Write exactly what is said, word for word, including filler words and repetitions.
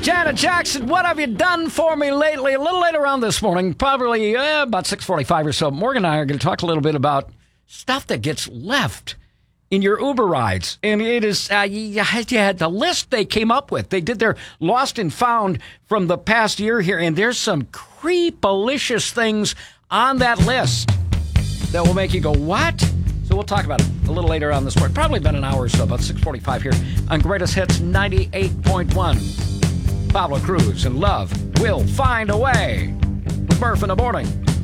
Janet Jackson, what have you done for me lately? A little later on this morning, probably uh, about six forty-five or so, Morgan and I are going to talk a little bit about stuff that gets left in your Uber rides. And it is, uh, you had the list they came up with. They did their lost and found from the past year here, and there's some creepalicious things on that list that will make you go, what? So we'll talk about it a little later on this morning. Probably been an hour or so, about six forty-five here on Greatest Hits ninety-eight point one. Pablo Cruz and Love Will Find a Way with Murph in the Morning.